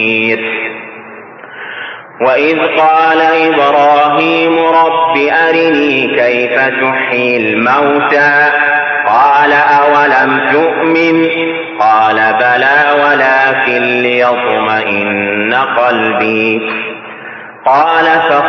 وإذ قال إبراهيم رب أرني كيف تحيي الموتى قال أولم تؤمن قال بلى ولكن ليطمئن قلبي قال